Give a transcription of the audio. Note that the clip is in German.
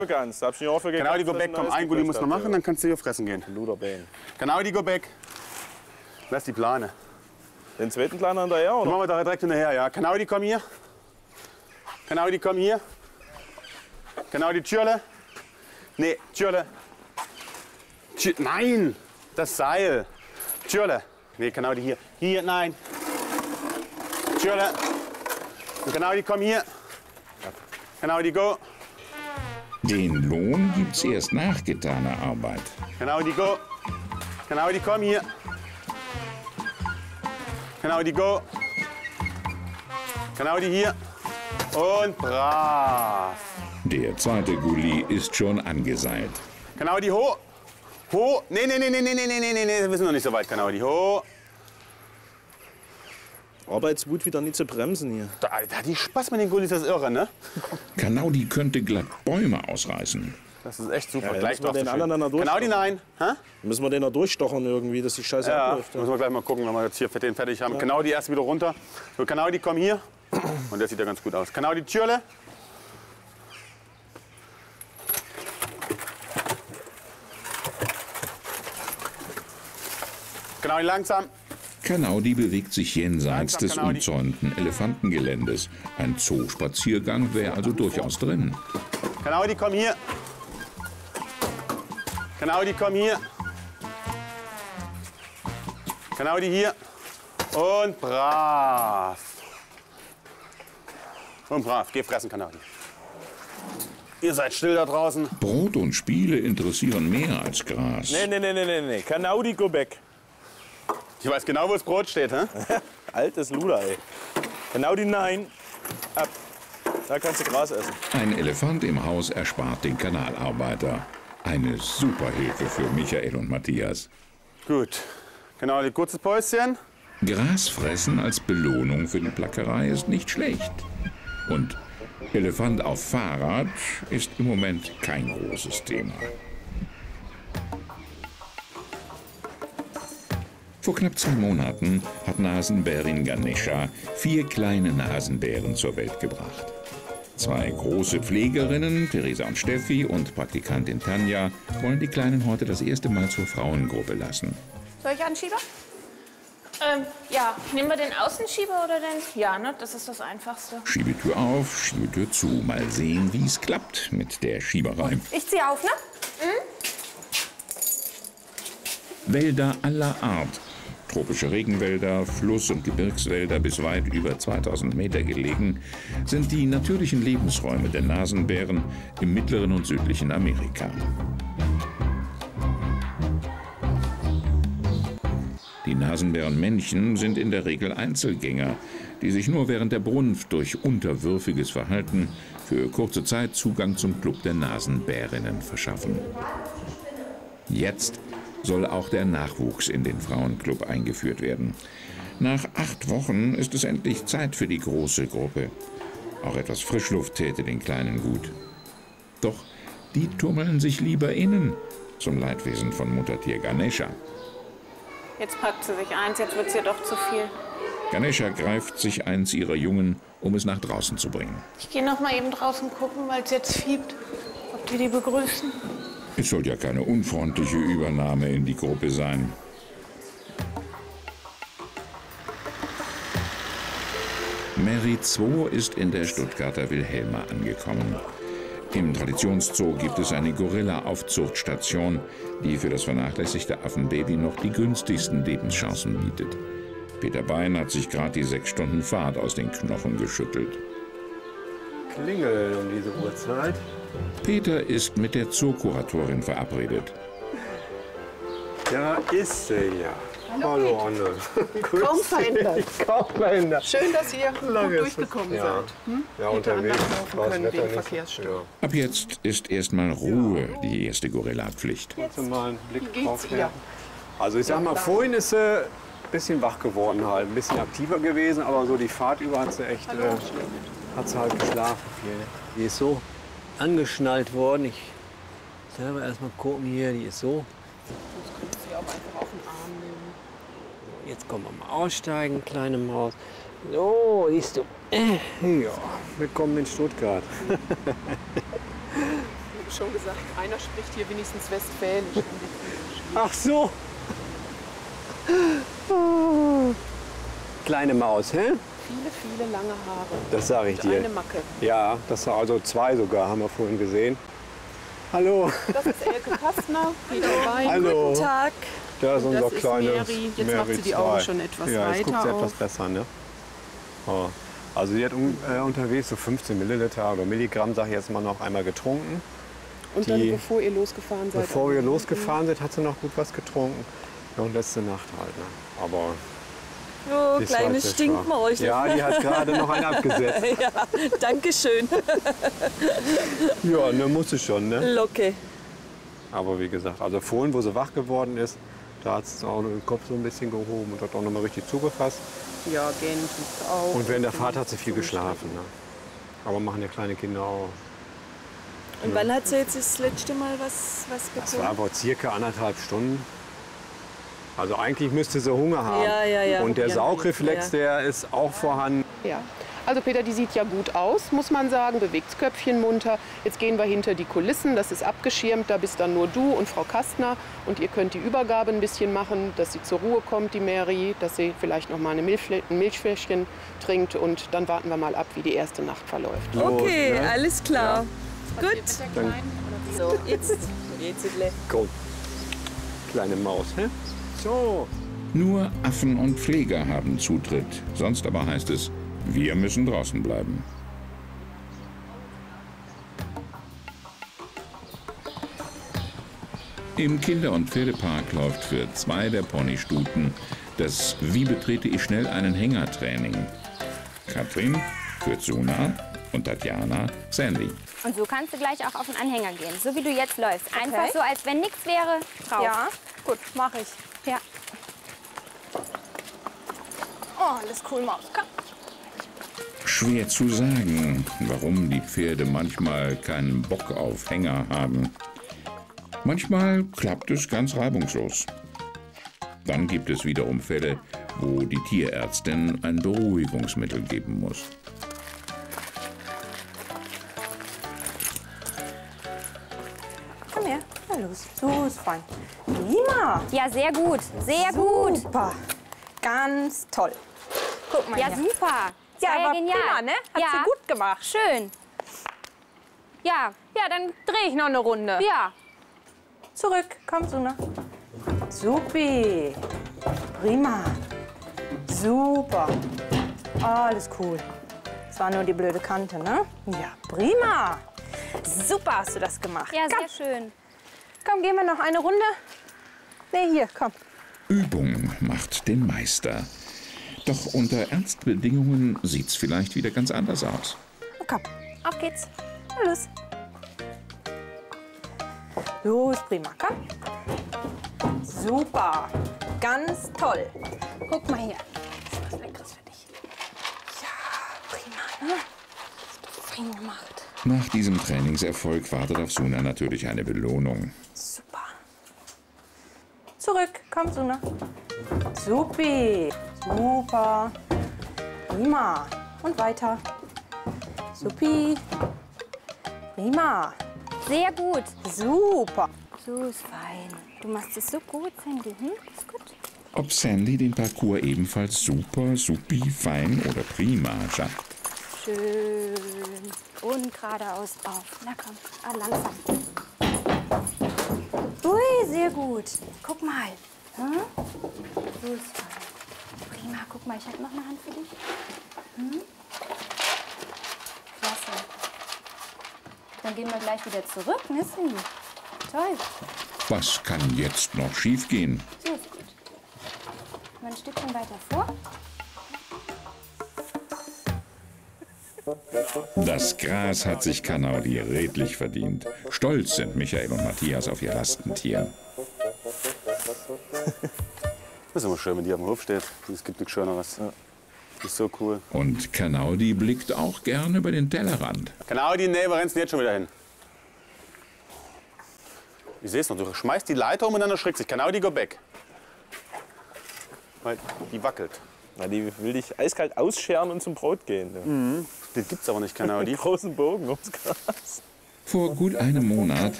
Ganz. Hab ich nicht auch für Genau, die go back. Komm, ein Gulli muss noch machen, dann kannst du hier fressen gehen. Luderbein. Genau, die go back. Lass die Plane. Den zweiten Planer hinterher, oder? Den machen wir da direkt hinterher, ja. Genau, die kommen hier. Genau, die kommen hier. Genau, die Türle. Nee, Türle. Nein, das Seil. Türle. Nee, genau die hier. Hier, nein. Türle. Und genau, die kommen hier. Genau, die go. Den Lohn gibt's erst nach getaner Arbeit. Genau, die go. Genau, die kommen hier. Genau, die go. Genau, die hier. Und brav. Der zweite Gulli ist schon angeseilt. Genau, die ho. Ho. Nee, nee, nee, nee, nee, nee, nee, nee, nee, wir sind noch nicht so weit. Genau, die ho. Arbeitswut wieder nicht zu bremsen hier. Da hat die Spaß mit den Gullis, das ist irre, ne? Kanaudi könnte glatt Bäume ausreißen. Das ist echt super. Ja, gleich müssen wir doch den so anderen dann schön. Genau, die nein. Hä? Müssen wir den noch durchstochern irgendwie, dass die Scheiße Ja, abläuft. müssen wir gleich mal gucken, wenn wir jetzt hier den fertig haben. Ja. Genau, die erste wieder runter. So, genau, die kommen hier. Und der sieht ja ganz gut aus. Genau, die Türle. Genau, die langsam. Kanaudi bewegt sich jenseits Langsam, des Kanaudi. umzäunten Elefantengeländes. Ein Zoospaziergang wäre also durchaus drin. Genau, die kommen hier. Genau, die kommen hier. Genau, die hier. Und brav. Und brav. Geh fressen, Kanaudi. Ihr seid still da draußen. Brot und Spiele interessieren mehr als Gras. Nee, nee, nee, nee, nee, nee. Kanaudi, go back. Ich weiß genau, wo das Brot steht, hä? Altes Luder, ey. Kanaudi, nein. Ab. Da kannst du Gras essen. Ein Elefant im Haus erspart den Kanalarbeiter. Eine super Hilfe für Michael und Matthias. Gut. Genau, ein kurzes Päuschen. Gras fressen als Belohnung für die Plackerei ist nicht schlecht. Und Elefant auf Fahrrad ist im Moment kein großes Thema. Vor knapp 2 Monaten hat Nasenbärin Ganesha 4 kleine Nasenbären zur Welt gebracht. 2 große Pflegerinnen, Theresa und Steffi, und Praktikantin Tanja, wollen die Kleinen heute das erste Mal zur Frauengruppe lassen. Soll ich anschieber? Ja. Nehmen wir den Außenschieber oder den? Ja, ne? Das ist das Einfachste. Schiebetür auf, Schiebetür zu. Mal sehen, wie es klappt mit der Schieberei. Ich ziehe auf, ne? Wälder aller Art. Tropische Regenwälder, Fluss- und Gebirgswälder bis weit über 2000 Meter gelegen, sind die natürlichen Lebensräume der Nasenbären im mittleren und südlichen Amerika. Die Nasenbärenmännchen sind in der Regel Einzelgänger, die sich nur während der Brunft durch unterwürfiges Verhalten für kurze Zeit Zugang zum Club der Nasenbärinnen verschaffen. Jetzt soll auch der Nachwuchs in den Frauenclub eingeführt werden. Nach 8 Wochen ist es endlich Zeit für die große Gruppe. Auch etwas Frischluft täte den Kleinen gut. Doch die tummeln sich lieber innen, zum Leidwesen von Muttertier Ganesha. Jetzt packt sie sich eins, jetzt wird es ihr doch zu viel. Ganesha greift sich eins ihrer Jungen, um es nach draußen zu bringen. Ich gehe noch mal eben draußen gucken, weil es jetzt fiebt, ob die begrüßen. Es soll ja keine unfreundliche Übernahme in die Gruppe sein. Mary 2 ist in der Stuttgarter Wilhelma angekommen. Im Traditionszoo gibt es eine Gorilla-Aufzuchtstation, die für das vernachlässigte Affenbaby noch die günstigsten Lebenschancen bietet. Peter Bein hat sich gerade die 6 Stunden Fahrt aus den Knochen geschüttelt. Klingeln um diese Uhrzeit. Peter ist mit der Zookuratorin verabredet. Ja, ist sie ja. Hallo, Anne. Kaum verändert. Kaum verändert. Schön, dass ihr gut Lange ist es. durchgekommen Ja. seid. Ja, Hätte unterwegs. anders laufen War das können Wetter wegen nicht so- Verkehrsstörungen. Ab jetzt ist erstmal Ruhe die erste Gorilla-Pflicht. Kannst du mal einen Blick Wie drauf geht's ihr? werfen? Also ich sag mal, vorhin ist sie ein bisschen wach geworden halt, ein bisschen aktiver gewesen, aber so die Fahrt über hat sie echt, hat sie halt geschlafen viel. Die ist so angeschnallt worden. Ich selber erst mal gucken hier, die ist so. Sie auch einfach auf den Arm nehmen. Jetzt kommen wir mal aussteigen, kleine Maus. So, siehst du. Ja, willkommen in Stuttgart. habe schon gesagt, einer spricht hier wenigstens Westfälisch. Ach so. Kleine Maus, hä? Viele lange Haare. Das sage ich Und dir. eine Macke. Ja, das war also 2 sogar, haben wir vorhin gesehen. Hallo. Das ist Elke Kastner, Peter Wein. Hallo. Guten Tag. Da ist unser Das ist kleines Mary. Jetzt macht sie die Augen schon etwas ja, jetzt guckt weiter sie etwas auf. besser, ne? Oh. Also sie hat unterwegs so 15 Milliliter oder Milligramm, sag ich jetzt mal, noch einmal getrunken. Und dann, Die- bevor ihr losgefahren seid. Bevor wir losgefahren sind, hat sie noch gut was getrunken. Ja, und letzte Nacht halt, ne? Aber Oh, die ist kleines halt sehr schwach. Stinkmäuschen. Ja, die hat gerade noch einen abgesetzt. Ja, danke schön. Ja, ne, muss es schon, ne? Locke. Aber wie gesagt, also vorhin, wo sie wach geworden ist, da hat sie auch den Kopf so ein bisschen gehoben und hat auch noch mal richtig zugefasst. Ja, Gent ist auch. Und während der Fahrt hat sie viel geschlafen, ne? Aber machen ja kleine Kinder auch. Und wann hat sie jetzt das letzte Mal was Das getrunken? war aber circa 1,5 Stunden. Also eigentlich müsste sie Hunger haben. Ja, ja, ja. Und der Ja, Saugreflex, ja. der ist auch vorhanden. Ja. Also Peter, die sieht ja gut aus, muss man sagen, bewegt das Köpfchen munter. Jetzt gehen wir hinter die Kulissen, das ist abgeschirmt, da bist dann nur du und Frau Kastner. Und ihr könnt die Übergabe ein bisschen machen, dass sie zur Ruhe kommt, die Mary, dass sie vielleicht noch mal ein Milchfläschchen trinkt. Und dann warten wir mal ab, wie die erste Nacht verläuft. Okay, ne? alles klar. Gut. Dann So, jetzt. go. Kleine Maus, hä? So. Nur Affen und Pfleger haben Zutritt. Sonst aber heißt es, wir müssen draußen bleiben. Im Kinder- und Pferdepark läuft für 2 der Ponystuten das Wie betrete ich schnell einen Hänger-Training. Katrin führt Suna und Tatjana Sandy. Und so kannst du gleich auch auf den Anhänger gehen, so wie du jetzt läufst. Einfach so, als wenn nichts wäre, drauf. Ja, gut, mache ich. Ja. Oh, alles cool, Maus. Komm. Schwer zu sagen, warum die Pferde manchmal keinen Bock auf Hänger haben. Manchmal klappt es ganz reibungslos. Dann gibt es wiederum Fälle, wo die Tierärztin ein Beruhigungsmittel geben muss. Komm her. Na los. So ist fein. Prima. Ja, sehr gut. Sehr gut. Super. Ganz toll. Guck mal Ja, hier. super. Das Ja, war war genial. prima, ne? Hat ja. sie gut gemacht. Schön. Ja, Ja, dann drehe ich noch eine Runde. ja. Zurück. Komm, Suna. Supi. Prima. Super. Alles cool. Das war nur die blöde Kante, ne? Ja, prima. Super hast du das gemacht. Ja, komm, sehr schön. komm, gehen wir noch eine Runde. Nee, hier, komm. Übung macht den Meister. Doch unter Ernstbedingungen sieht's vielleicht wieder ganz anders aus. Komm, auf geht's. Na los. Los, prima, komm. Super. Ganz toll. Guck mal hier. Das ist was Leckeres für dich. Ja, prima, ne? Hast du fein gemacht. Nach diesem Trainingserfolg wartet auf Suna natürlich eine Belohnung. Super. Zurück, komm, Suna. Supi. Super. Prima. Und weiter. Supi. Prima. Sehr gut. Super. So ist fein. Du machst es so gut, Sandy. Ist gut. Ob Sandy den Parcours ebenfalls super, supi, fein oder prima schafft. Schön. Und geradeaus auf. Na komm, langsam. Ui, sehr gut. Guck mal. Hm? So ist fein. Prima, guck mal, ich habe noch eine Hand für dich. Hm? Klasse. Dann gehen wir gleich wieder zurück, ne, Sandy? Toll. Was kann jetzt noch schiefgehen? So ist gut. Mal ein Stückchen weiter vor. Das Gras hat sich Kanaudi redlich verdient. Stolz sind Michael und Matthias auf ihr Lastentier. Das ist immer schön, wenn die am Hof steht. Es gibt nichts Schöneres. Das ist so cool. Und Kanaudi blickt auch gern über den Tellerrand. Genau, die Nähe rennst jetzt schon wieder hin. Ich sehe es noch, du schmeißt die Leiter um und dann erschrickt sich. Genau, die go back. Weil die wackelt. Na, die will dich eiskalt ausscheren und zum Brot gehen. Ja. Das gibt's aber nicht, genau. Die Die großen Bogen ums Gras. Vor gut einem Monat